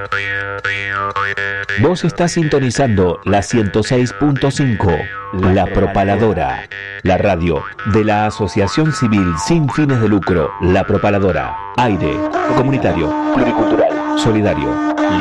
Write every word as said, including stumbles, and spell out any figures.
Vos estás sintonizando la ciento seis punto cinco, La Propaladora, la radio de la Asociación Civil Sin Fines de Lucro, La Propaladora. Aire comunitario, pluricultural, solidario.